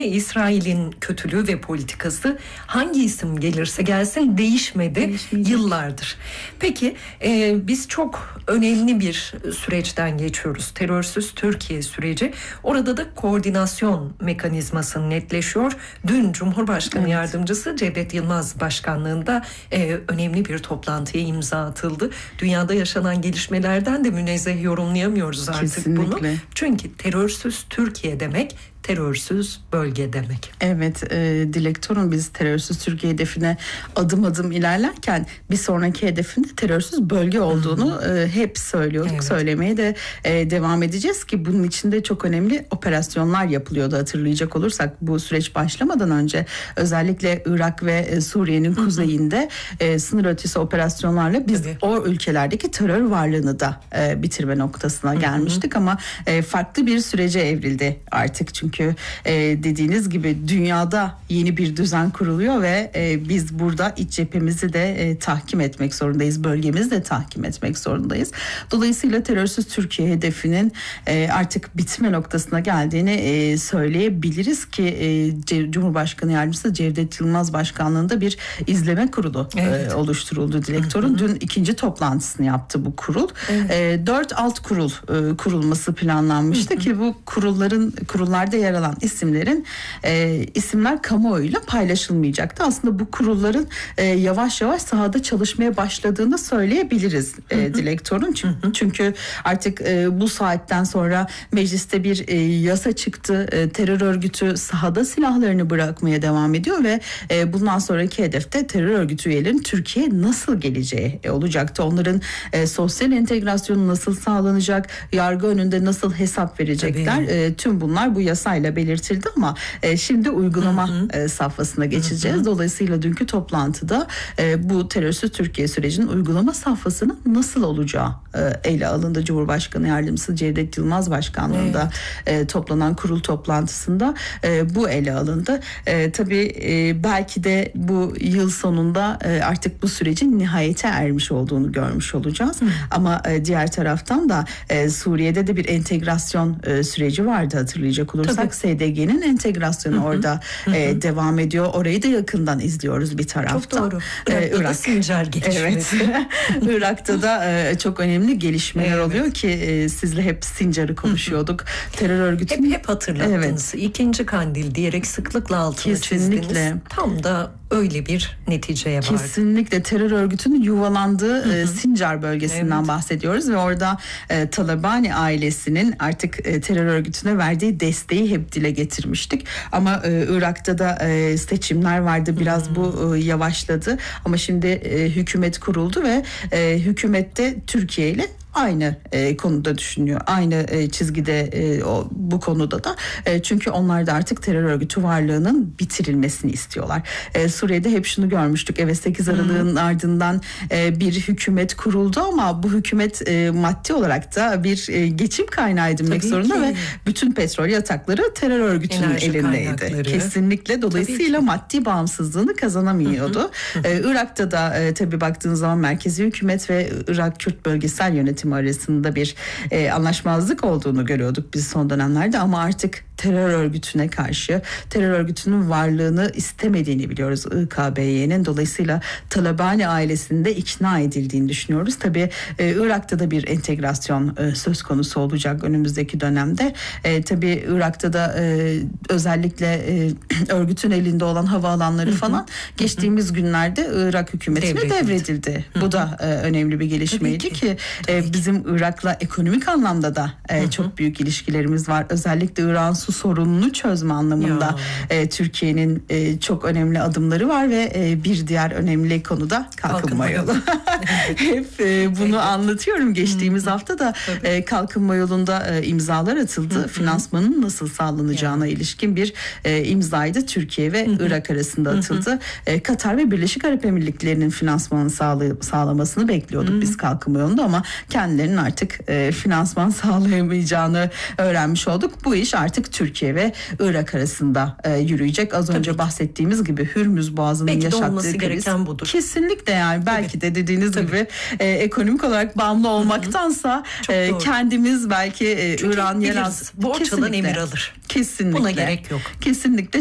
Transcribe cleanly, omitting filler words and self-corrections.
İsrail'in kötülüğü ve politikası hangi isim gelirse gelsin değişmedi yıllardır. Peki biz çok önemli bir süreçten geçiyoruz. Terörsüz Türkiye süreci. Orada da koordinasyon mekanizması netleşiyor. Dün Cumhurbaşkanı Yardımcısı Cevdet Yılmaz başkanlığında önemli bir toplantıya imza atıldı. Dünyada yaşanan gelişmelerden de münezzeh yorumlayamıyoruz artık. Kesinlikle. Bunu. Çünkü terörsüz Türkiye demek terörsüz bölge demek. Evet, Dilek Torun, biz terörsüz Türkiye hedefine adım adım ilerlerken bir sonraki hedefin de terörsüz bölge olduğunu hep söylüyorduk. Söylemeye de devam edeceğiz ki bunun içinde çok önemli operasyonlar yapılıyordu. Hatırlayacak olursak bu süreç başlamadan önce özellikle Irak ve Suriye'nin kuzeyinde sınır ötesi operasyonlarla biz o ülkelerdeki terör varlığını da bitirme noktasına gelmiştik ama farklı bir sürece evrildi artık. Çünkü dediğiniz gibi dünyada yeni bir düzen kuruluyor ve biz burada iç cephemizi de tahkim etmek zorundayız. Bölgemizi de tahkim etmek zorundayız. Dolayısıyla terörsüz Türkiye hedefinin artık bitme noktasına geldiğini söyleyebiliriz ki Cumhurbaşkanı Yardımcısı Cevdet Yılmaz başkanlığında bir izleme kurulu oluşturuldu. Dilek Torun dün ikinci toplantısını yaptı bu kurul. 4 alt kurul kurulması planlanmıştı ki bu kurullarda yer alan isimler kamuoyuyla paylaşılmayacaktı. Aslında bu kurulların yavaş yavaş sahada çalışmaya başladığını söyleyebiliriz Dilek Torun. Çünkü artık bu saatten sonra mecliste bir yasa çıktı. Terör örgütü sahada silahlarını bırakmaya devam ediyor ve bundan sonraki hedefte terör örgütü üyelerinin Türkiye'ye nasıl geleceği olacaktı. Onların sosyal entegrasyonu nasıl sağlanacak, yargı önünde nasıl hesap verecekler. Tüm bunlar bu yasayla belirtildi ama şimdi uygulama safhasına geçeceğiz. Dolayısıyla dünkü toplantıda bu terörsüz Türkiye sürecinin uygulama safhasının nasıl olacağı ele alındı. Cumhurbaşkanı Yardımcısı Cevdet Yılmaz başkanlığında toplanan kurul toplantısında bu ele alındı. Tabii belki de bu yıl sonunda artık bu sürecin nihayete ermiş olduğunu görmüş olacağız. Ama diğer taraftan da Suriye'de de bir entegrasyon süreci vardı, hatırlayacak olursak. SDG'nin entegrasyonu orada devam ediyor. Orayı da yakından izliyoruz bir taraftan. Çok doğru. Irak'ta Sincar gelişmesi. Irak'ta da çok önemli gelişmeler oluyor ki sizle hep Sincar'ı konuşuyorduk. Terör örgütünün hep hatırlattınız. İkinci Kandil diyerek sıklıkla altını çizdiniz. Tam da öyle bir neticeye vardı. Kesinlikle terör örgütünün yuvalandığı Sincar bölgesinden bahsediyoruz ve orada Talabani ailesinin artık terör örgütüne verdiği desteği hep dile getirmiştik. Ama Irak'ta da seçimler vardı. Biraz bu yavaşladı. Ama şimdi hükümet kuruldu ve hükümette Türkiye ile aynı konuda düşünüyor. Aynı çizgide bu konuda da. Çünkü onlar da artık terör örgütü varlığının bitirilmesini istiyorlar. Suriye'de hep şunu görmüştük. Evet, 8 Aralık'ın ardından bir hükümet kuruldu ama bu hükümet maddi olarak da bir geçim kaynağı edinmek zorunda ve bütün petrol yatakları terör örgütünün elindeydi. Kesinlikle. Dolayısıyla maddi bağımsızlığını kazanamıyordu. Irak'ta da tabii baktığınız zaman merkezi hükümet ve Irak Kürt Bölgesel Yönetim arasında bir anlaşmazlık olduğunu görüyorduk biz son dönemlerde ama artık terör örgütüne karşı terör örgütünün varlığını istemediğini biliyoruz İKB'nin. Dolayısıyla Talabani ailesinde ikna edildiğini düşünüyoruz. Tabii Irak'ta da bir entegrasyon söz konusu olacak önümüzdeki dönemde. Tabii Irak'ta da özellikle örgütün elinde olan havaalanları falan geçtiğimiz günlerde Irak hükümetine devredildi. Bu da önemli bir gelişmeydi ki bizim Irak'la ekonomik anlamda da çok büyük ilişkilerimiz var. Özellikle Irak'ın su sorununu çözme anlamında Türkiye'nin çok önemli adımları var ve bir diğer önemli konu da kalkınma yolu. Hep bunu anlatıyorum. Geçtiğimiz hafta da kalkınma yolunda imzalar atıldı. Finansmanın nasıl sağlanacağına ilişkin bir imzaydı. Türkiye ve Irak arasında atıldı. Katar ve Birleşik Arap Emirlikleri'nin finansmanı sağlamasını bekliyorduk biz kalkınma yolunda ama kendilerinin artık finansman sağlayamayacağını öğrenmiş olduk. Bu iş artık Türkiye ve Irak arasında yürüyecek. Az önce bahsettiğimiz gibi Hürmüz Boğazı'nın belki yaşattığı kriz. gereken budur. Kesinlikle yani belki de dediğiniz gibi ekonomik olarak bağımlı olmaktansa kendimiz belki İran, yeraltı borç alan emir alır. Kesinlikle. Buna gerek yok. Kesinlikle.